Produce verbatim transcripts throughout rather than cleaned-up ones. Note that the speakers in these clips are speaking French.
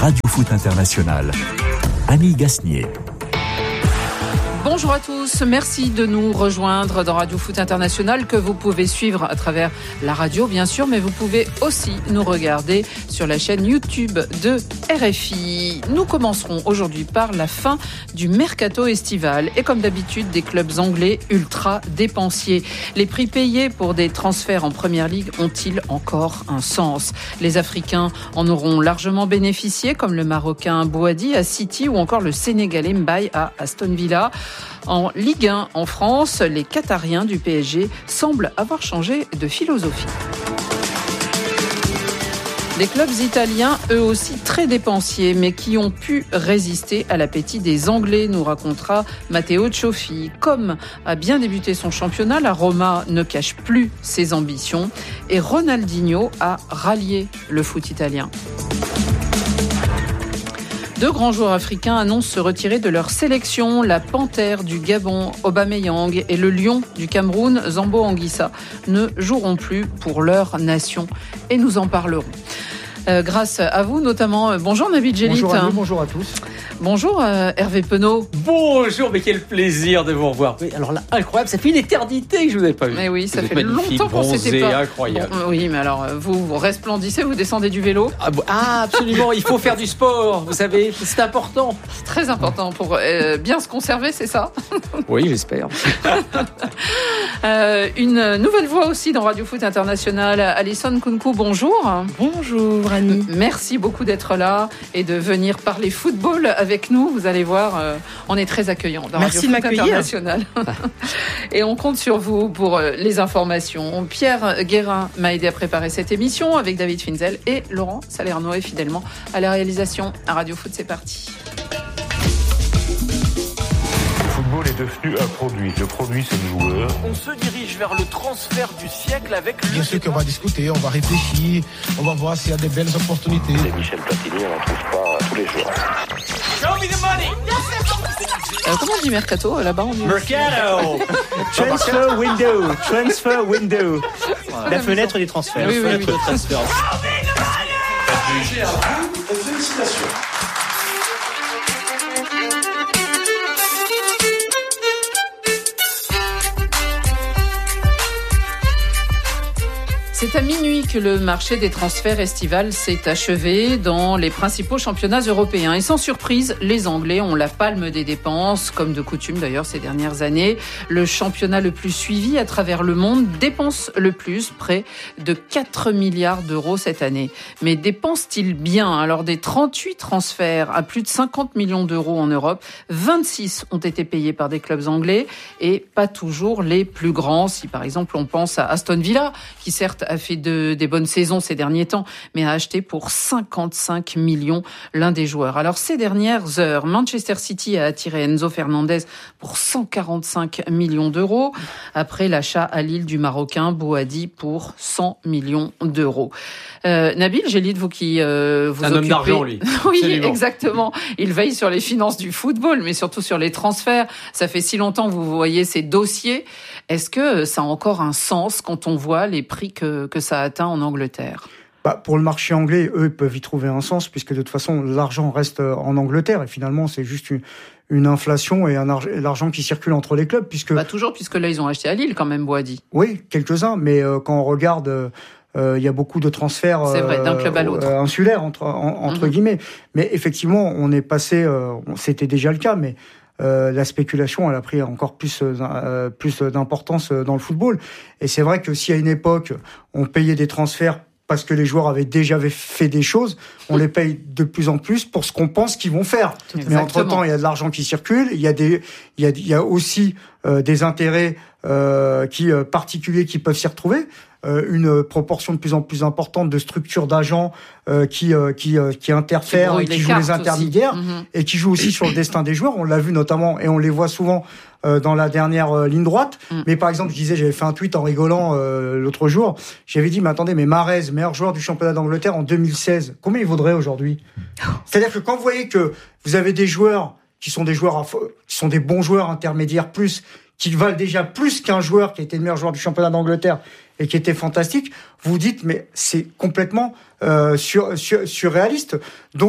Radio Foot International. Annie Gasnier. Bonjour à tous, merci de nous rejoindre dans Radio Foot International que vous pouvez suivre à travers la radio bien sûr, mais vous pouvez aussi nous regarder sur la chaîne YouTube de R F I. Nous commencerons aujourd'hui par la fin du mercato estival et comme d'habitude des clubs anglais ultra dépensiers. Les prix payés pour des transferts en Première Ligue ont-ils encore un sens ? Les Africains en auront largement bénéficié comme le Marocain Bouhaddi à City ou encore le Sénégalais Mbaye à Aston Villa. En Ligue un, en France, les Qatariens du P S G semblent avoir changé de philosophie. Les clubs italiens, eux aussi très dépensiers, mais qui ont pu résister à l'appétit des Anglais, nous racontera Matteo Cioffi. Comme a bien débuté son championnat, la Roma ne cache plus ses ambitions et Ronaldinho a rallié le foot italien. Deux grands joueurs africains annoncent se retirer de leur sélection. La Panthère du Gabon, Aubameyang, et le Lion du Cameroun, Zambo Anguissa, ne joueront plus pour leur nation. Et nous en parlerons. Euh, grâce à vous notamment. Bonjour Nabil Djellit. Bonjour à vous, bonjour à tous. Bonjour euh, Hervé Penaud. Bonjour, mais quel plaisir de vous revoir. Oui, alors là, incroyable, ça fait une éternité que je vous avais pas vu. Mais oui, ça vous fait longtemps qu'on s'était pas. Incroyable. Bon, oui, mais alors vous, vous resplendissez, vous descendez du vélo. Ah, bon, ah absolument, il faut faire du sport, vous savez, c'est important. C'est très important pour euh, bien se conserver, c'est ça ? Oui, j'espère. euh, une nouvelle voix aussi dans Radio Foot International. Alison Kounkou, bonjour. Bonjour Annie. Merci beaucoup d'être là et de venir parler football avec nous. Vous allez voir, euh, on est très accueillants dans Merci Radio de Foot m'accueillir. International. Et on compte sur vous pour euh, les informations. Pierre Guérin m'a aidé à préparer cette émission avec David Finzel et Laurent Salerno et fidèlement à la réalisation. À Radio Foot, c'est parti. Le football est devenu un produit. Le produit, c'est le joueur. On se dirige vers le transfert du siècle avec le... Bien sûr qu'on va discuter, on va réfléchir, on va voir s'il y a des belles opportunités. Les Michel Platini, on n'en trouve pas tous les jours. Show me the money. Euh, comment on dit mercato là-bas on dit... Mercato. Transfer window. Transfer window. La fenêtre des transferts. Oui, oui, fenêtre oui. des transferts. Félicitations. C'est à minuit que le marché des transferts estival s'est achevé dans les principaux championnats européens. Et sans surprise, les Anglais ont la palme des dépenses, comme de coutume d'ailleurs ces dernières années. Le championnat le plus suivi à travers le monde dépense le plus, près de quatre milliards d'euros cette année. Mais dépense-t-il bien ? Alors des trente-huit transferts à plus de cinquante millions d'euros en Europe, vingt-six ont été payés par des clubs anglais et pas toujours les plus grands. Si par exemple on pense à Aston Villa, qui certes a fait de, des bonnes saisons ces derniers temps, mais a acheté pour cinquante-cinq millions l'un des joueurs. Alors, ces dernières heures, Manchester City a attiré Enzo Fernandez pour cent quarante-cinq millions d'euros, après l'achat à Lille du Marocain Bouhaddi pour cent millions d'euros. Euh, Nabil Djellit, vous qui euh, vous Un occupez... homme d'argent, lui. Oui, Absolument. Exactement. Il veille sur les finances du football, mais surtout sur les transferts. Ça fait si longtemps que vous voyez ces dossiers. Est-ce que ça a encore un sens quand on voit les prix que, que ça atteint en Angleterre ? Bah, pour le marché anglais, eux, ils peuvent y trouver un sens, puisque de toute façon, l'argent reste en Angleterre, et finalement, c'est juste une, une inflation et un arg- l'argent qui circule entre les clubs, puisque... Bah, toujours, puisque là, ils ont acheté à Lille, quand même, Bouhaddi. Oui, quelques-uns, mais euh, quand on regarde... Euh, Euh, il y a beaucoup de transferts C'est vrai, d'un club à l'autre. euh, insulaires entre, en, entre mm-hmm. guillemets. Mais effectivement, on est passé, euh, c'était déjà le cas, mais euh, la spéculation, elle a pris encore plus, euh, plus d'importance dans le football. Et c'est vrai que si à une époque, on payait des transferts parce que les joueurs avaient déjà fait des choses, on les paye de plus en plus pour ce qu'on pense qu'ils vont faire. Exactement. Mais entre-temps, il y a de l'argent qui circule, il y a des, il y a, il y a aussi euh, des intérêts euh, qui euh, particuliers qui peuvent s'y retrouver. Euh, une proportion de plus en plus importante de structures d'agents euh, qui euh, qui euh, qui interfèrent et qui jouent les intermédiaires mmh. et qui jouent aussi sur le destin des joueurs. On l'a vu notamment et on les voit souvent euh, dans la dernière euh, ligne droite. Mmh. Mais par exemple, je disais, j'avais fait un tweet en rigolant euh, l'autre jour. J'avais dit, mais attendez, mais Mahrez, meilleur joueur du championnat d'Angleterre en deux mille seize, combien il vaudrait aujourd'hui ? C'est-à-dire que quand vous voyez que vous avez des joueurs qui sont des joueurs qui sont des bons joueurs intermédiaires plus, qui valent déjà plus qu'un joueur qui a été le meilleur joueur du championnat d'Angleterre et qui était fantastique, vous vous dites, mais c'est complètement euh, sur, sur, surréaliste. Donc,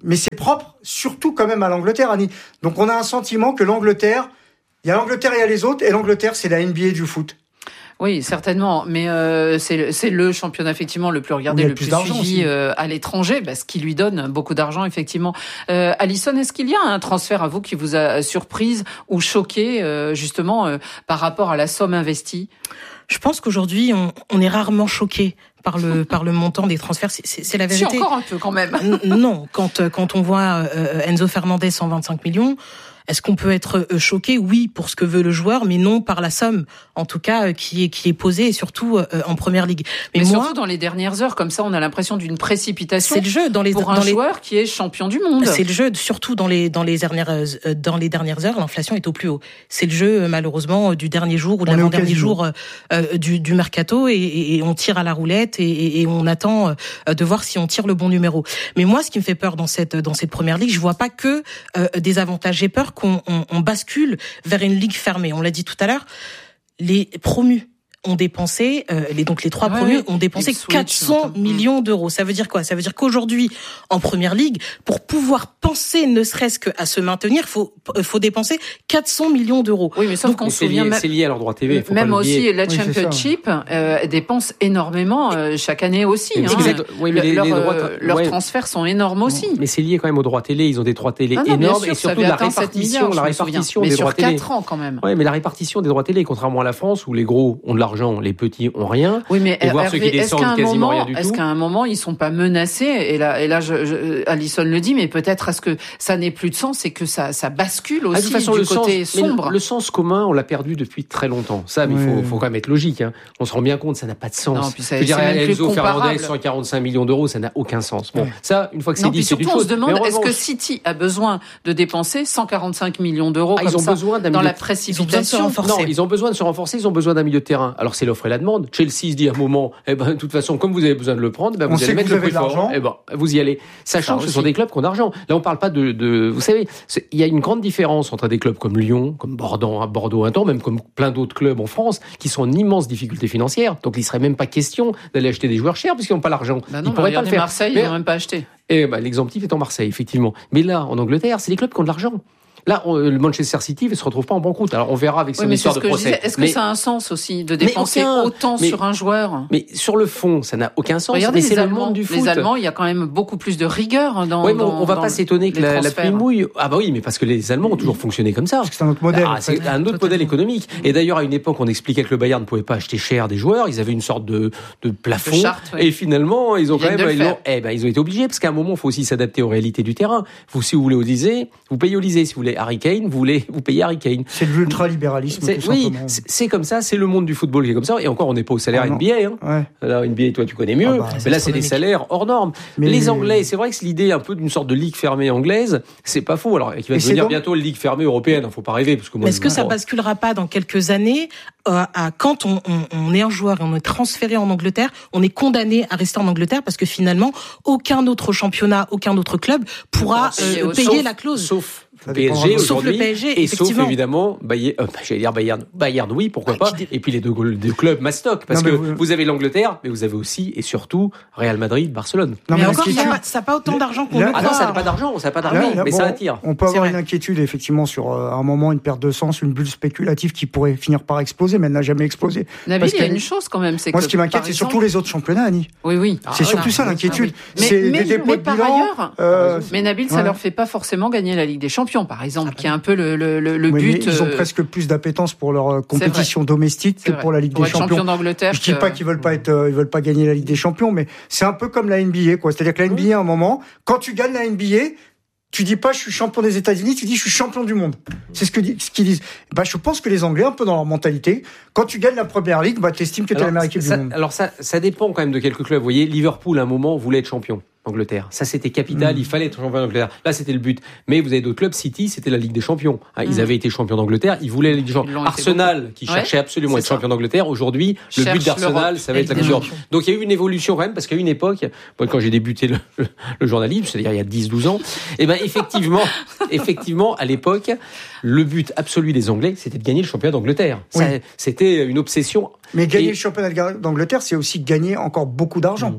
mais c'est propre surtout quand même à l'Angleterre, Annie. Donc on a un sentiment que l'Angleterre, il y a l'Angleterre et il y a les autres, et l'Angleterre c'est la N B A du foot. Oui, certainement, mais euh, c'est, c'est le championnat effectivement le plus regardé, le, le plus, plus suivi euh, à l'étranger, bah, ce qui lui donne beaucoup d'argent effectivement. Euh, Alison, est-ce qu'il y a un transfert à vous qui vous a surprise ou choqué euh, justement euh, par rapport à la somme investie ? Je pense qu'aujourd'hui, on, on est rarement choqué par le par le montant des transferts. C'est, c'est, c'est la vérité. Si, encore un peu quand même. N- non, quand quand on voit euh, Enzo Fernandez cent vingt-cinq millions. Est-ce qu'on peut être choqué ? Oui, pour ce que veut le joueur, mais non par la somme, en tout cas, qui est qui est posée, et surtout euh, en première ligue. Mais, mais moi, surtout dans les dernières heures, comme ça, on a l'impression d'une précipitation. C'est le jeu dans les pour dans un les... joueur qui est champion du monde. C'est le jeu, surtout dans les dans les dernières euh, dans les dernières heures, l'inflation est au plus haut. C'est le jeu malheureusement du dernier jour ou de l'avant-dernier jour euh, du du mercato, et, et, et on tire à la roulette et, et, et on attend euh, de voir si on tire le bon numéro. Mais moi, ce qui me fait peur dans cette dans cette première ligue, je vois pas que euh, des avantages. J'ai peur qu'on on, on bascule vers une ligue fermée. On l'a dit tout à l'heure, les promus ont dépensé, euh, les, donc les trois ouais, premiers ont dépensé quatre cents millions d'euros. Ça veut dire quoi ? Ça veut dire qu'aujourd'hui, en première ligue, pour pouvoir penser ne serait-ce qu'à se maintenir, faut faut dépenser quatre cents millions d'euros. Oui, mais sauf donc, qu'on se souvient, lié, c'est lié à leur droit T V. Faut même pas aussi, la oui, Championship euh, dépense énormément euh, chaque année aussi. Hein. Oui, mais les, leur, les droits, euh, leurs ouais. transferts sont énormes aussi. Mais c'est lié quand même aux droits télé. Ils ont des droits télé ah non, énormes sûr, et surtout la répartition, milliards, la répartition mais des sur droits télé. quatre ans quand même. Oui, mais la répartition des droits télé, contrairement à la France où les gros ont de l'argent, les petits ont rien. Oui, mais et voir Hervé, ceux qui descendent est-ce qu'à un quasiment moment, rien du est-ce tout. qu'à un moment ils sont pas menacés ? Et là, et là, je, je, Alison le dit, mais peut-être est-ce que ça n'ait plus de sens et que ça, ça bascule aussi ah, de toute façon, du le côté sens, sombre. Le, le sens commun, on l'a perdu depuis très longtemps. Ça, mais il oui. faut, faut quand même être logique. Hein. On se rend bien compte, ça n'a pas de sens. Non, puis ça, je veux dire, Enzo Fernandez, cent quarante-cinq millions d'euros, ça n'a aucun sens. Bon, oui. ça, une fois que c'est non, dit, c'est une chose. On se demande, est-ce revanche... que City a besoin de dépenser cent quarante-cinq millions d'euros ah, comme ils ont ça, besoin d'un dans milieu... la précipitation? Non, ils ont besoin de se renforcer, ils ont besoin d'un milieu de terrain. Alors c'est l'offre et la demande. Chelsea se dit à un moment, eh ben, de toute façon, comme vous avez besoin de le prendre, ben, vous allez mettre le prix fort. Eh ben, vous y allez. Sachant que ce sont des clubs qui ont d'argent. Là, on parle pas de, de, vous savez, il y a une grande différence entre des clubs comme Lyon, comme Bordeaux, Bordeaux un temps, même comme plein d'autres clubs en France, qui sont en immense difficulté financière. Donc, il serait même pas question d'aller acheter des joueurs chers puisqu'ils n'ont pas l'argent. Bah non, ils pourraient pas le faire. Marseille, mais... ils n'ont même pas acheté. Et ben, l'exemple type est en Marseille, effectivement. Mais là, en Angleterre, c'est des clubs qui ont de l'argent. Là, on, le Manchester City ne se retrouve pas en banqueroute. Alors, on verra avec son oui, histoire de procès. Est-ce que mais, ça a un sens aussi de dépenser aucun, autant mais, sur un joueur ? Mais sur le fond, ça n'a aucun sens. Regardez mais c'est les le Allemands, monde du foot. Les Allemands, il y a quand même beaucoup plus de rigueur dans. Oui, mais dans, on va pas s'étonner que la, la pluie mouille. Ah bah oui, mais parce que les Allemands ont toujours fonctionné comme ça. Parce que c'est un autre modèle. Ah, c'est un autre totalement. modèle économique. Et d'ailleurs, à une époque, on expliquait que le Bayern ne pouvait pas acheter cher des joueurs. Ils avaient une sorte de, de plafond. De charte, oui. Et finalement, ils ont ils quand même, ils ont, eh ben, ils ont été obligés parce qu'à un moment, il faut aussi s'adapter aux réalités du terrain. Vous, si vous voulez Olysée, vous payez Olysée. Si vous voulez Harry Kane, vous voulez, vous payez Harry Kane. C'est de l'ultralibéralisme, c'est, tout oui, simplement. C'est, c'est comme ça, c'est le monde du football qui est comme ça. Et encore, on n'est pas au salaire ah N B A. Hein. Ouais. Alors, N B A, toi, tu connais mieux. Ah bah, mais là, c'est des salaires hors normes. Mais les Anglais, c'est vrai que c'est l'idée un peu d'une sorte de ligue fermée anglaise. C'est pas faux. Alors, qui va devenir donc... bientôt une ligue fermée européenne. Faut pas rêver. Parce que moi, mais est-ce que ça basculera pas dans quelques années euh, à quand on, on, on est un joueur et on est transféré en Angleterre, on est condamné à rester en Angleterre parce que finalement, aucun autre championnat, aucun autre club pourra euh, payer sauf, la clause. Sauf P S G sauf aujourd'hui, le P S G, et sauf évidemment Bayern, euh, j'allais dire Bayern, Bayern oui, pourquoi pas, et puis les deux, deux clubs mastoc, parce non, que vous... vous avez l'Angleterre, mais vous avez aussi et surtout Real Madrid, Barcelone. Non, mais, mais encore, ça n'a pas, pas autant d'argent qu'on là, le ah non, ça n'a pas d'argent, ça n'a pas d'argent, là, là, mais bon, ça attire. On peut avoir une inquiétude effectivement sur euh, un moment une perte de sens, une bulle spéculative qui pourrait finir par exploser, mais elle n'a jamais explosé. Nabil, il y a une chose quand même, c'est moi que ce qui m'inquiète, c'est surtout les autres championnats, Annie. Oui, oui. C'est surtout ça l'inquiétude. C'est des dépôts de bilan. Mais Nabil, ça leur fait pas forcément gagner la Ligue des Champions, par exemple, qui est un peu le, le, le, le oui, but. Ils ont euh... presque plus d'appétence pour leur euh, compétition domestique que pour la Ligue pour des Champions. Champion d'Angleterre. Je dis que... pas qu'ils veulent pas être, euh, ils veulent pas gagner la Ligue des Champions, mais c'est un peu comme la N B A, quoi. C'est-à-dire que la N B A, à un moment, quand tu gagnes la N B A, tu dis pas je suis champion des États-Unis, tu dis je suis champion du monde. C'est ce que ce qu'ils disent. Bah je pense que les Anglais un peu dans leur mentalité, quand tu gagnes la Première Ligue, bah t'estimes que t'es la meilleure équipe ça, du monde. Alors ça ça dépend quand même de quelques clubs. Vous voyez, Liverpool à un moment voulait être champion. Angleterre. Ça, c'était capital. Mmh. Il fallait être champion d'Angleterre. Là, c'était le but. Mais vous avez d'autres clubs. City, c'était la Ligue des Champions. Hein, mmh. Ils avaient été champions d'Angleterre. Ils voulaient la Ligue des Champions. Arsenal, qui ouais, cherchait absolument à être champion d'Angleterre. Aujourd'hui, le but d'Arsenal, ça va être la Coupe d'Europe. Donc, il y a eu une évolution quand même, parce qu'à une époque, moi, quand j'ai débuté le, le, le journalisme, c'est-à-dire il y a dix douze ans, et ben, effectivement, effectivement, à l'époque, le but absolu des Anglais, c'était de gagner le championnat d'Angleterre. Oui. Ça, c'était une obsession. Mais gagner et... le championnat d'Angleterre, c'est aussi gagner encore beaucoup d'argent. Mmh.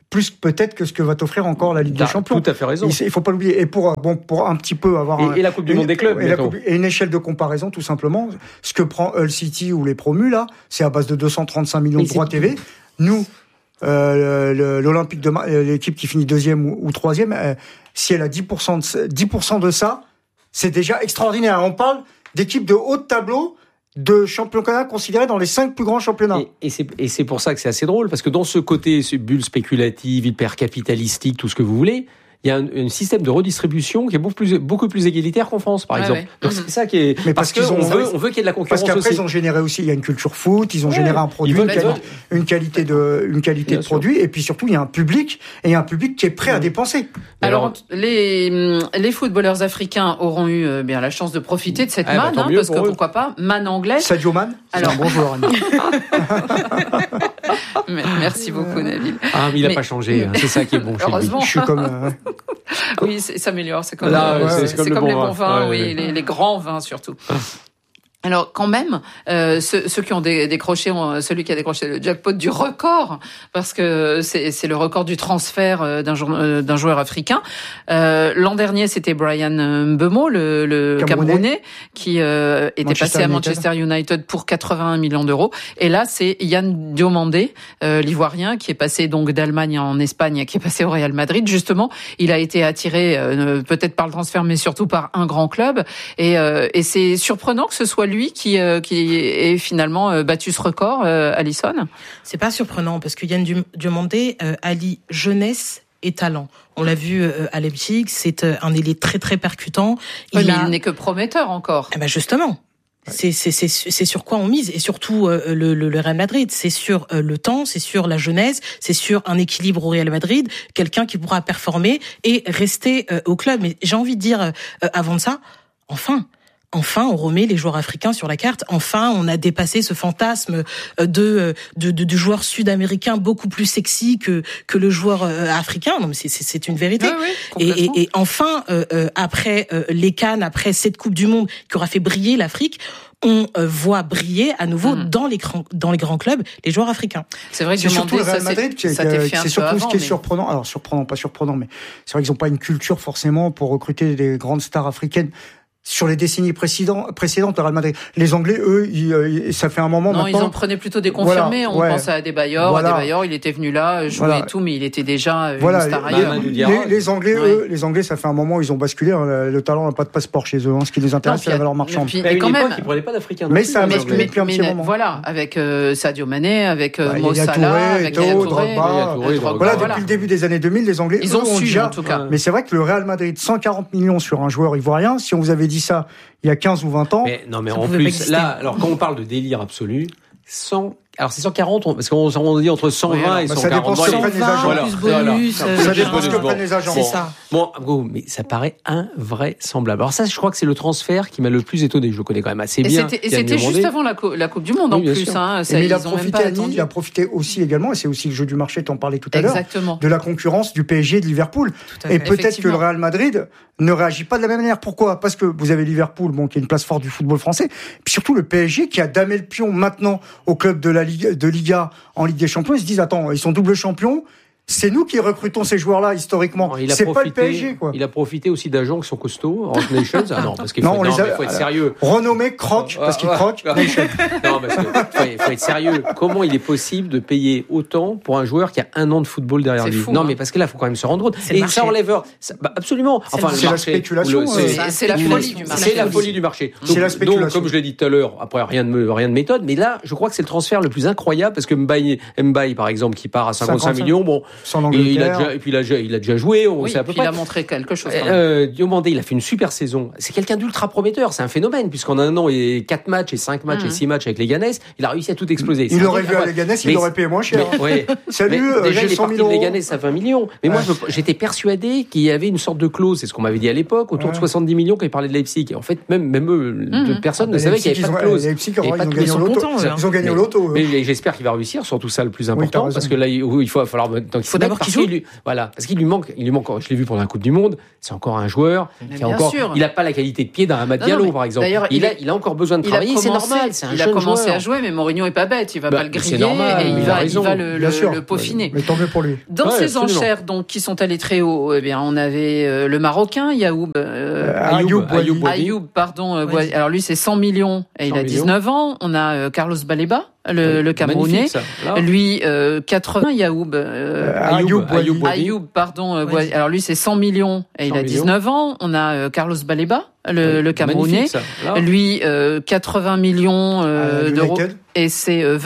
plus peut-être que ce que va t'offrir encore la Ligue des Champions. Tout à fait raison. Il, il faut pas l'oublier. Et pour bon pour un petit peu avoir et, un, et la Coupe du une, Monde des clubs et, la coupe, et une échelle de comparaison tout simplement. Ce que prend Hull City ou les promus là, c'est à base de deux cent trente-cinq millions de droits T V. Nous, euh, le, l'Olympique de l'équipe qui finit deuxième ou, ou troisième, euh, si elle a dix pour cent de, dix pour cent de ça, c'est déjà extraordinaire. On parle d'équipes de haut de tableau, de championnat considérés dans les cinq plus grands championnats. Et, et, c'est, et c'est pour ça que c'est assez drôle, parce que dans ce côté ce bulle spéculative, hyper capitalistique, tout ce que vous voulez, il y a un, un système de redistribution qui est beaucoup plus, beaucoup plus égalitaire qu'en France, par ouais, exemple. Ouais. Donc mmh. c'est ça qui est. Mais parce, parce qu'on veut, on veut qu'il y ait de la concurrence aussi. Parce qu'après aussi. ils ont généré aussi, il y a une culture foot, ils ont ouais. généré un produit, une, quali- une qualité de, une qualité Bien de sûr. produit, et puis surtout il y a un public et un public qui est prêt mmh. à dépenser. Alors, Alors les les footballeurs africains auront eu euh, bien la chance de profiter de cette ah, manne, bah, hein, parce que eux. pourquoi pas manne anglaise. Sadio Man, Alors c'est un bon joueur. Merci beaucoup Nabil. Ah mais il n'a pas changé, hein. C'est ça qui est bon. Heureusement. Je suis comme. Oui, ça s'améliore. C'est comme, Là, euh, ouais, c'est, c'est comme, c'est comme bon les bons vin. vins, ouais, oui, ouais. Les, les grands vins surtout. Alors quand même, euh, ceux, ceux qui ont dé- décroché, ont, celui qui a décroché le jackpot du record, parce que c'est, c'est le record du transfert d'un, jour, d'un joueur africain. Euh, l'an dernier, c'était Brian Mbeumo, le, le Camerounais, Camerounais qui euh, était Manchester passé à Manchester United. United pour quatre-vingt-un millions d'euros. Et là, c'est Yann Diomandé, euh, l'Ivoirien, qui est passé donc d'Allemagne en Espagne, qui est passé au Real Madrid. Justement, il a été attiré euh, peut-être par le transfert, mais surtout par un grand club. Et, euh, et c'est surprenant que ce soit lui qui euh, qui ait finalement euh, battu ce record, euh, Alison. C'est pas surprenant parce que Yann Diomandé euh, allie jeunesse et talent. On l'a vu euh, à Leipzig, c'est euh, un ailier très très percutant. Il, oui, mais a... il n'est que prometteur encore. Eh ben justement. C'est, c'est, c'est, c'est sur quoi on mise, et surtout euh, le, le, le Real Madrid. C'est sur euh, le temps, c'est sur la jeunesse, c'est sur un équilibre au Real Madrid, quelqu'un qui pourra performer et rester euh, au club. Mais j'ai envie de dire, euh, avant de ça, enfin... Enfin, on remet les joueurs africains sur la carte. Enfin, on a dépassé ce fantasme de de, de, de joueur sud-américain beaucoup plus sexy que que le joueur africain. Non, mais c'est c'est, c'est une vérité. Oui, oui, et, et, et enfin, euh, après euh, les CAN, après cette Coupe du Monde qui aura fait briller l'Afrique, on euh, voit briller à nouveau mmh. dans les grands dans les grands clubs les joueurs africains. C'est vrai que c'est surtout le Real Madrid qui c'est surtout avant, ce qui est mais... surprenant. Alors surprenant, pas surprenant, mais c'est vrai qu'ils n'ont pas une culture forcément pour recruter des grandes stars africaines. Sur les décennies précédentes, précédentes, le Real Madrid. Les Anglais, eux, ils, ça fait un moment non, maintenant. Non, ils en prenaient plutôt des confirmés. Voilà, on ouais. pensait à Adebayor. Voilà. Adebayor, il était venu là, jouer voilà. et tout, mais il était déjà une voilà. star les, ailleurs. Les, les, les Anglais, ouais. eux, les Anglais, ça fait un moment, ils ont basculé. Hein, le talent n'a pas de passeport chez eux. Hein, ce qui les intéresse, non, c'est la valeur marchande. Puis, mais quand même, ils prenaient pas d'Africains. Mais ça a basculé mais, depuis un mais, petit mais, moment. Voilà, avec euh, Sadio Mané, avec euh, bah, Mo Salah, avec Yaya Touré, voilà, depuis le début des années deux mille, les Anglais, ils ont su en tout cas. Mais c'est vrai que le Real Madrid, cent quarante millions sur un joueur ivoirien. Si on vous avait dit ça il y a quinze ou vingt ans. Mais, non, mais en plus, là, alors quand on parle de délire absolu, cent alors c'est cent quarante, parce qu'on on dit entre cent vingt oui, et bah cent quarante. Ça dépend ce que prennent les agents. Plus bonus, voilà. Ça dépend ce que prennent les agents. C'est ça. Bon, bon, mais ça paraît invraisemblable. Alors ça, je crois que c'est le transfert qui m'a le plus étonné. Je le connais quand même assez et bien. C'était, et c'était juste avant la, co- la Coupe du Monde, oui, en plus. Hein, ça, mais il a, ils profité, Annie, il a profité aussi également, et c'est aussi le jeu du marché, t'en parlais tout à Exactement. l'heure, de la concurrence du P S G et de Liverpool. Et peut-être que le Real Madrid ne réagit pas de la même manière. Pourquoi ? Parce que vous avez Liverpool, bon, qui est une place forte du football français, puis surtout le P S G qui a damé le pion maintenant au club de la Ligue, de Liga en Ligue des Champions. Ils se disent, attends, ils sont double champions. C'est nous qui recrutons ces joueurs-là historiquement. Non, il a c'est profité, pas le P S G, quoi. Il a profité aussi d'agents qui sont costauds, en Nations. Ah non, parce qu'il faut, non, non, les a, faut être sérieux. Renommé Croc, parce qu'il croque. Non, parce qu'il faut, faut être sérieux. Comment il est possible de payer autant pour un joueur qui a un an de football derrière c'est lui fou, Non, hein. mais parce que là, il faut quand même se rendre compte. C'est Et ça enlève. Ça, bah, absolument. C'est enfin, c'est le la marché, spéculation. Le, c'est, c'est, c'est la folie du marché. C'est la folie du marché. Donc, c'est la spéculation. Donc, comme je l'ai dit tout à l'heure, après rien de me, rien de méthode, mais là, je crois que c'est le transfert le plus incroyable parce que Mbaye, Mbaye par exemple, qui part à cinquante-cinq millions, bon, il a déjà, et puis il a déjà, il a déjà joué, on oui, sait à peu près. Il a montré quelque chose. Euh, Diomandé, il a fait une super saison. C'est quelqu'un d'ultra prometteur, c'est un phénomène, puisqu'en un an, et quatre matchs, et cinq matchs, mmh. et six matchs avec les Leganés, il a réussi à tout exploser. Il aurait vu à Leganés, il aurait payé moins cher. Mais, ouais. Salut, mais, déjà, j'ai il est cent parti mille euros. de Leganés à vingt millions. Mais ouais. moi, je, j'étais persuadé qu'il y avait une sorte de clause, c'est ce qu'on m'avait dit à l'époque, autour ouais. de soixante-dix millions quand il parlait de Leipzig. Et en fait, même, même eux, mmh. personne ah, ne savait qu'il n'y avait pas de clause. Leipzig, ils ont gagné au loto. Ils ont gagné au loto. Mais j'espère qu'il va réussir, surtout ça le plus important, parce que là, il va falloir, tant faut d'abord qu'il joue. Lui, voilà, parce qu'il lui manque, il lui manque. Je l'ai vu pendant la Coupe du Monde. C'est encore un joueur qui a encore. Sûr. Il n'a pas la qualité de pied d'un Amad Diallo, par exemple. D'ailleurs, il, il a, il a encore besoin de travailler. C'est normal. C'est un il jeune a commencé joueur. à jouer, mais Mourinho est pas bête. Il va bah, pas le griller normal, et il va, il va le, le, le peaufiner. Mais tant mieux pour lui. Dans ouais, ces absolument. enchères, donc, qui sont allées très haut, eh bien, on avait euh, le Marocain Yaoub, euh, Ayoub, Ayoub, Ayoub, pardon. Ouais. Alors lui, c'est cent millions et il a dix-neuf ans. On a euh, Carlos Baleba. Le, oui, le Camerounais, lui euh, quatre-vingts Yaoub, euh, Ayoub, Ayoub, Ayoub, pardon. Euh, ouais. Alors lui c'est cent millions et il a dix-neuf ans. On a euh, Carlos Baleba, le, oui, le Camerounais, lui euh, quatre-vingts millions euh, d'euros et c'est euh,